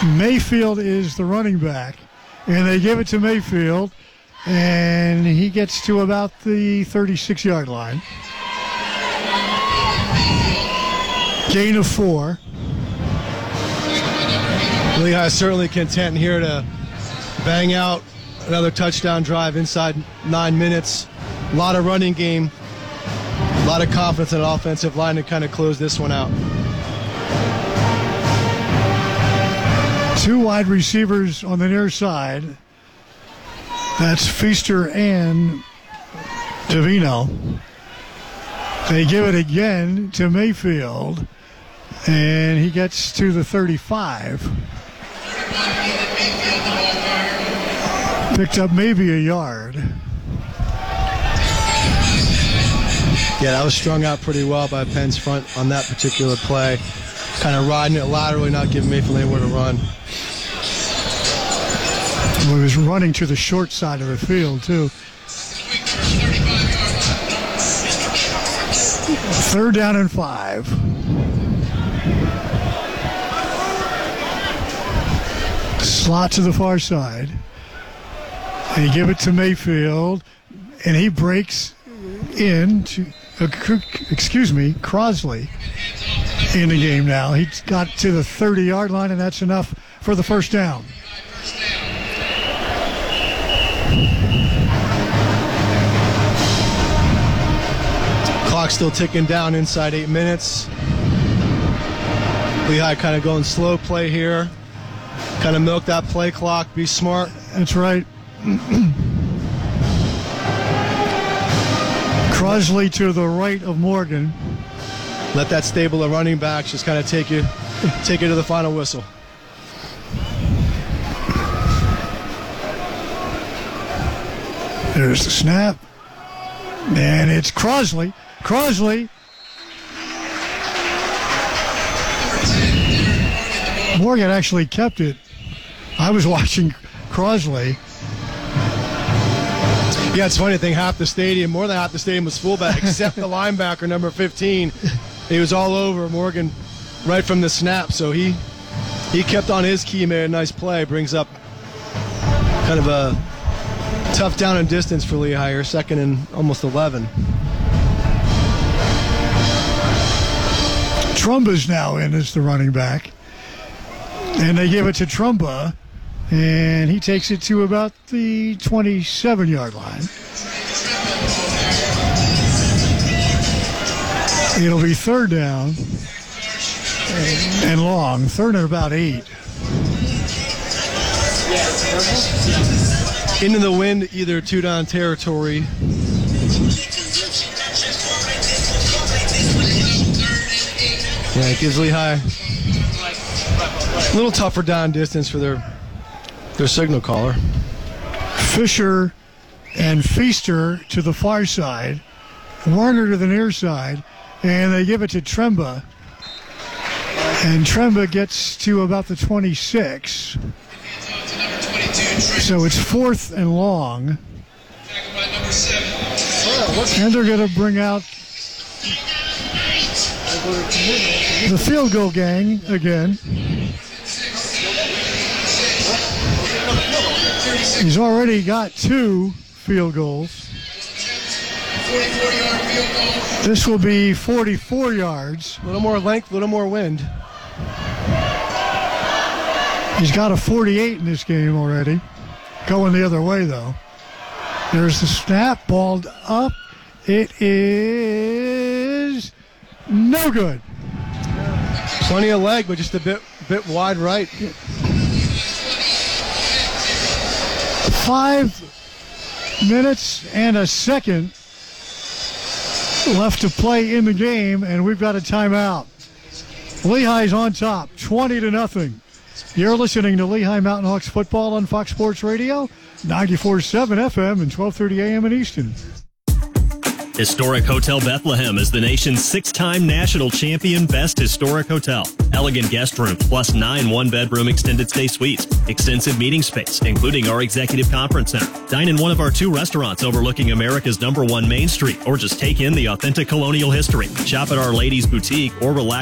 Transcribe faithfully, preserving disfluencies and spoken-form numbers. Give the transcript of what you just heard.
Mayfield is the running back, and they give it to Mayfield, and he gets to about the thirty-six-yard line. Gain of four. Lehigh certainly content here to bang out another touchdown drive inside nine minutes. A lot of running game, a lot of confidence in the offensive line to kind of close this one out. Two wide receivers on the near side. That's Feaster and Davino. They give it again to Mayfield, and he gets to the thirty-five. Picked up maybe a yard. Yeah, that was strung out pretty well by Penn's front on that particular play. Kind of riding it laterally, not giving Mayfield anywhere to run. Well, he was running to the short side of the field, too. Third down and five. Slot to the far side. They give it to Mayfield, and he breaks in to, uh, excuse me, Crosley in the game now. He got to the thirty-yard line, and that's enough for the first down. Clock still ticking down inside eight minutes. Lehigh kind of going slow play here. Kind of milk that play clock, be smart. That's right. Crosley to the right of Morgan. Let that stable of running backs just kind of take you, take you to the final whistle. There's the snap. And it's Crosley. Crosley. Morgan actually kept it. I was watching Crosley. Yeah, it's funny. I think half the stadium, more than half the stadium was fullback, except the linebacker, number fifteen. He was all over Morgan right from the snap. So he he kept on his key, made a nice play. Brings up kind of a tough down and distance for Lehigh here, second and almost eleven. Trumba's now in as the running back. And they give it to Trumba, and he takes it to about the twenty-seven-yard line. It'll be third down and long, third and about eight. Into the wind, either two-down territory. Yeah, it gives Lehigh a little tougher down distance for their their signal caller. Fisher and Feaster to the far side, Warner to the near side, and they give it to Tremba. And Tremba gets to about the twenty-six. So it's fourth and long. And they're going to bring out the field goal gang again. He's already got two field goals. This will be forty-four yards. A little more length, a little more wind. He's got a forty-eight in this game already. Going the other way, though. There's the snap, balled up. It is no good. Plenty of leg, but just a bit bit wide right. Five minutes and a second left to play in the game, and we've got a timeout. Lehigh's on top, twenty to nothing. You're listening to Lehigh Mountain Hawks football on Fox Sports Radio, ninety-four point seven F M and twelve thirty A M in Easton. Historic Hotel Bethlehem is the nation's six-time national champion best historic hotel. Elegant guest rooms plus nine one-bedroom extended stay suites. Extensive meeting space, including our executive conference center. Dine in one of our two restaurants overlooking America's number one Main Street, or just take in the authentic colonial history. Shop at Our Lady's Boutique or relax